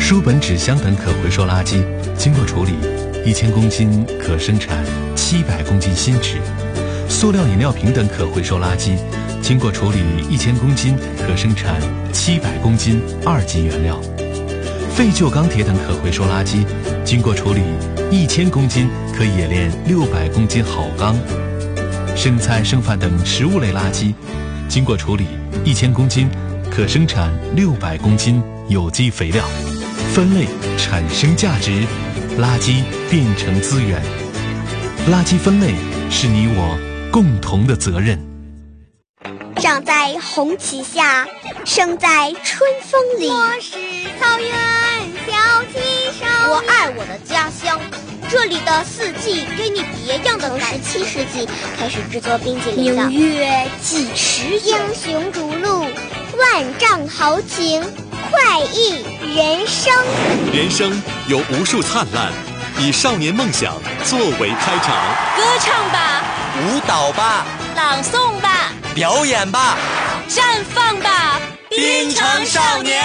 书本、纸箱等可回收垃圾经过处理，1000公斤可生产700公斤新纸；塑料饮料瓶等可回收垃圾经过处理1000公斤可生产700公斤2级原料；废旧钢铁等可回收垃圾经过处理1000公斤可冶炼600公斤好钢；剩菜剩饭等食物类垃圾经过处理1000公斤可生产600公斤有机肥料。分类产生价值，垃圾变成资源。垃圾分类是你我共同的责任。 长在红旗下，生在春风里。 我是草原小旗手， 我爱我的家乡，这里的四季给你别样的感觉。 17世纪开始制作冰淇淋的， 明月几时有？ 英雄逐鹿，万丈豪情，快意人生。 人生有无数灿烂，以少年梦想作为开场。 歌唱吧， 舞蹈吧， 朗诵吧， 表演吧， 绽放吧， 滨城少年。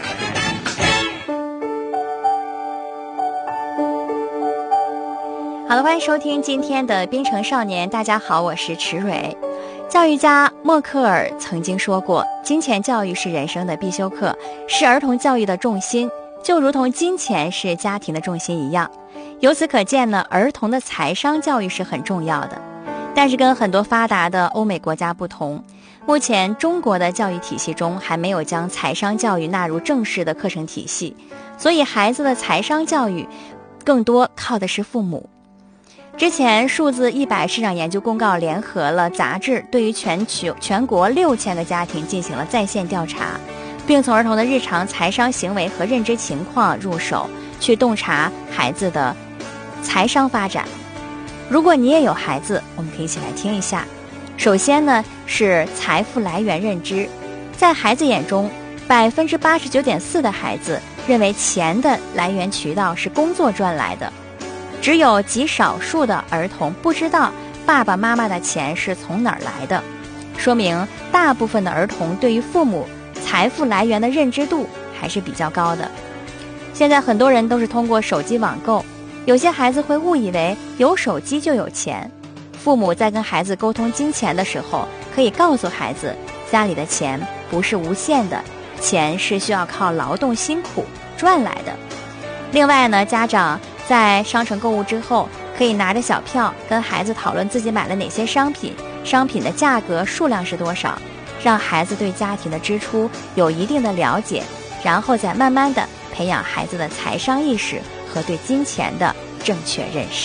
好了，欢迎收听今天的滨城少年。大家好，我是池蕊。教育家默克尔曾经说过，金钱教育是人生的必修课，是儿童教育的重心，就如同金钱是家庭的重心一样。由此可见呢，儿童的财商教育是很重要的。但是跟很多发达的欧美国家不同，目前中国的教育体系中还没有将财商教育纳入正式的课程体系，所以孩子的财商教育更多靠的是父母。之前数字100市场研究公告联合了杂志，对于全国6000个家庭进行了在线调查，并从儿童的日常财商行为和认知情况入手，去洞察孩子的财商发展。如果你也有孩子，我们可以一起来听一下。首先呢，是财富来源认知。在孩子眼中，89.4%的孩子认为钱的来源渠道是工作赚来的，只有极少数的儿童不知道爸爸妈妈的钱是从哪儿来的，说明大部分的儿童对于父母财富来源的认知度还是比较高的。现在很多人都是通过手机网购，有些孩子会误以为有手机就有钱。父母在跟孩子沟通金钱的时候，可以告诉孩子，家里的钱不是无限的，钱是需要靠劳动辛苦赚来的。另外呢，家长在商城购物之后，可以拿着小票跟孩子讨论自己买了哪些商品，商品的价格数量是多少，让孩子对家庭的支出有一定的了解，然后再慢慢的培养孩子的财商意识和对金钱的正确认识。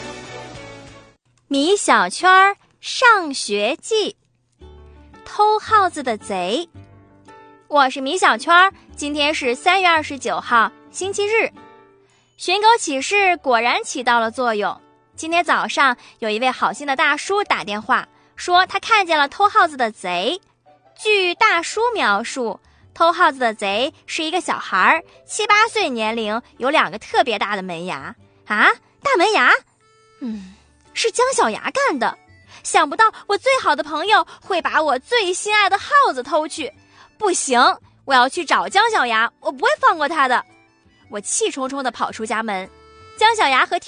米小圈上学记，偷耗子的贼。我是米小圈，今天是3月29号，星期日。寻狗启事果然起到了作用。今天早上有一位好心的大叔打电话，说他看见了偷耗子的贼。据大叔描述，偷耗子的贼是一个小孩，7、8岁年龄，有2个特别大的门牙。啊，大门牙？是姜小牙干的。想不到我最好的朋友会把我最心爱的耗子偷去。不行，我要去找姜小牙，我不会放过他的。我气冲冲地跑出家门，姜小牙和